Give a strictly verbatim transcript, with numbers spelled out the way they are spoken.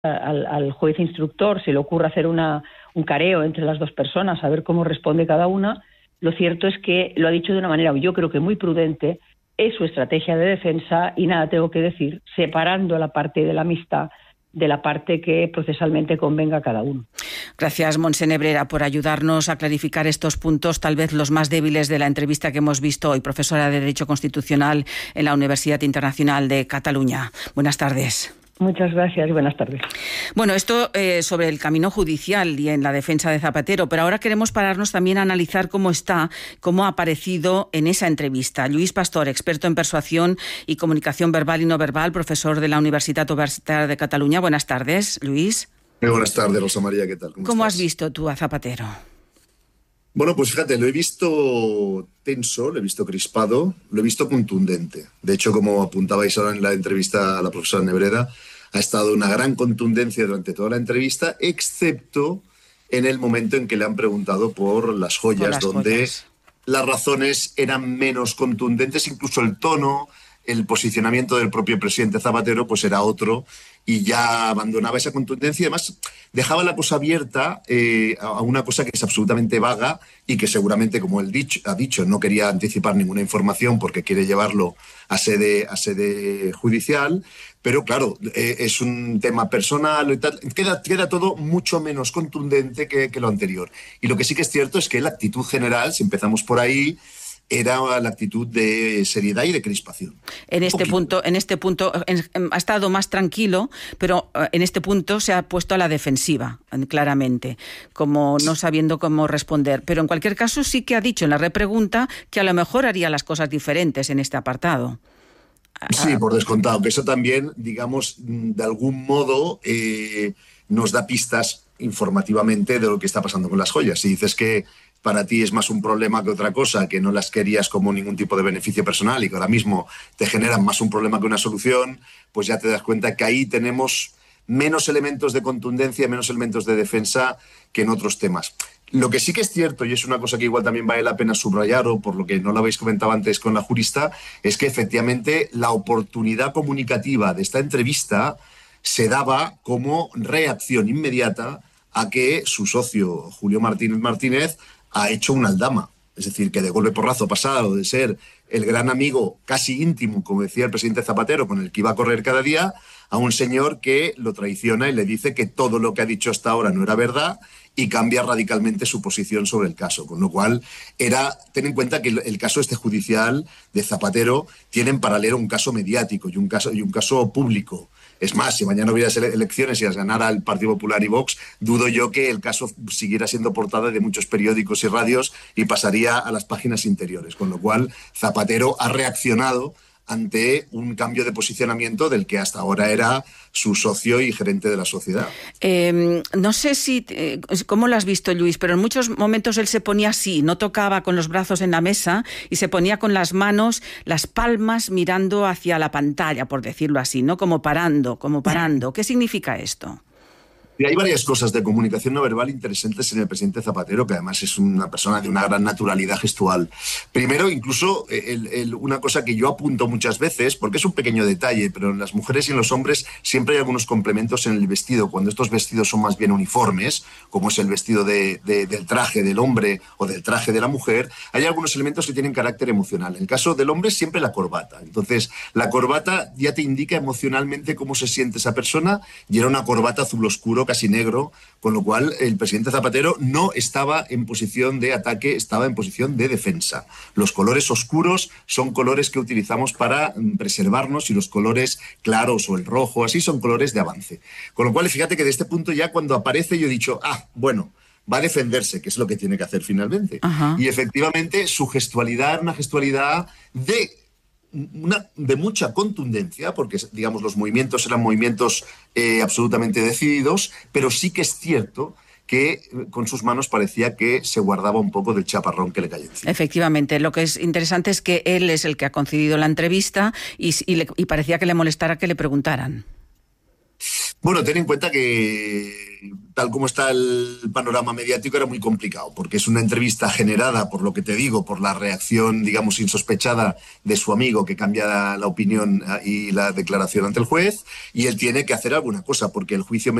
al, al juez instructor se le ocurre hacer una, un careo entre las dos personas, a ver cómo responde cada una. Lo cierto es que lo ha dicho de una manera, yo creo que muy prudente, es su estrategia de defensa y nada tengo que decir, separando la parte de la amistad de la parte que procesalmente convenga a cada uno. Gracias, Montse Nebrera, por ayudarnos a clarificar estos puntos, tal vez los más débiles de la entrevista que hemos visto hoy, profesora de Derecho Constitucional en la Universidad Internacional de Cataluña. Buenas tardes. Muchas gracias y buenas tardes. Bueno, esto eh, sobre el camino judicial y en la defensa de Zapatero, pero ahora queremos pararnos también a analizar cómo está, cómo ha aparecido en esa entrevista. Lluís Pastor, experto en persuasión y comunicación verbal y no verbal, profesor de la Universitat Oberta de Cataluña. Buenas tardes, Lluís. Muy buenas tardes, Rosa María, ¿qué tal? ¿Cómo, ¿Cómo has visto tú a Zapatero? Bueno, pues fíjate, lo he visto tenso, lo he visto crispado, lo he visto contundente. De hecho, como apuntabais ahora en la entrevista a la profesora Nebrera, ha estado una gran contundencia durante toda la entrevista, excepto en el momento en que le han preguntado por las joyas, por las donde joyas. Las razones eran menos contundentes, incluso el tono, el posicionamiento del propio presidente Zapatero pues era otro y ya abandonaba esa contundencia y además dejaba la cosa abierta eh, a una cosa que es absolutamente vaga y que seguramente, como él dicho, ha dicho, no quería anticipar ninguna información porque quiere llevarlo a sede, a sede judicial, pero claro, eh, es un tema personal y tal, queda, queda todo mucho menos contundente que, que lo anterior. Y lo que sí que es cierto es que la actitud general, si empezamos por ahí, era la actitud de seriedad y de crispación. En este punto, en este punto en, en, ha estado más tranquilo, pero en este punto se ha puesto a la defensiva, claramente, como no sabiendo cómo responder. Pero en cualquier caso sí que ha dicho en la repregunta que a lo mejor haría las cosas diferentes en este apartado. Sí, por descontado, que eso también, digamos, de algún modo eh, nos da pistas informativamente de lo que está pasando con las joyas. Si dices que para ti es más un problema que otra cosa, que no las querías como ningún tipo de beneficio personal y que ahora mismo te generan más un problema que una solución, pues ya te das cuenta que ahí tenemos menos elementos de contundencia, menos elementos de defensa que en otros temas. Lo que sí que es cierto, y es una cosa que igual también vale la pena subrayar, o por lo que no lo habéis comentado antes con la jurista, es que efectivamente la oportunidad comunicativa de esta entrevista se daba como reacción inmediata a que su socio, Julio Martínez Martínez, ha hecho una aldama. Es decir, que de golpe porrazo pasado de ser el gran amigo casi íntimo, como decía el presidente Zapatero, con el que iba a correr cada día, a un señor que lo traiciona y le dice que todo lo que ha dicho hasta ahora no era verdad y cambia radicalmente su posición sobre el caso. Con lo cual, era ten en cuenta que el, el caso este judicial de Zapatero tiene en paralelo un caso mediático y un caso, y un caso público. Es más, si mañana hubiera elecciones y las ganara el Partido Popular y Vox, dudo yo que el caso siguiera siendo portada de muchos periódicos y radios y pasaría a las páginas interiores. Con lo cual, Zapatero ha reaccionado ante un cambio de posicionamiento del que hasta ahora era su socio y gerente de la sociedad. Eh, no sé si eh, cómo lo has visto, Lluís, pero en muchos momentos él se ponía así, no tocaba con los brazos en la mesa y se ponía con las manos, las palmas mirando hacia la pantalla, por decirlo así, ¿no? Como parando, como parando. ¿Qué significa esto? Y hay varias cosas de comunicación no verbal interesantes en el presidente Zapatero, que además es una persona de una gran naturalidad gestual. Primero, incluso, el, el, una cosa que yo apunto muchas veces, porque es un pequeño detalle, pero en las mujeres y en los hombres siempre hay algunos complementos en el vestido. Cuando estos vestidos son más bien uniformes, como es el vestido de, de, del traje del hombre o del traje de la mujer, hay algunos elementos que tienen carácter emocional. En el caso del hombre, siempre la corbata. Entonces, la corbata ya te indica emocionalmente cómo se siente esa persona, y era una corbata azul oscuro, casi negro, con lo cual el presidente Zapatero no estaba en posición de ataque, estaba en posición de defensa. Los colores oscuros son colores que utilizamos para preservarnos y los colores claros o el rojo, así son colores de avance. Con lo cual, fíjate que de este punto ya cuando aparece yo he dicho, ah, bueno, va a defenderse, que es lo que tiene que hacer finalmente. Ajá. Y efectivamente su gestualidad, una gestualidad de... Una, de mucha contundencia, porque digamos los movimientos eran movimientos eh, absolutamente decididos, pero sí que es cierto que con sus manos parecía que se guardaba un poco del chaparrón que le caía encima. Efectivamente, lo que es interesante es que él es el que ha concedido la entrevista y, y, le, y parecía que le molestara que le preguntaran. Bueno, ten en cuenta que tal como está el panorama mediático era muy complicado, porque es una entrevista generada, por lo que te digo, por la reacción, digamos, insospechada de su amigo que cambia la opinión y la declaración ante el juez, y él tiene que hacer alguna cosa, porque el juicio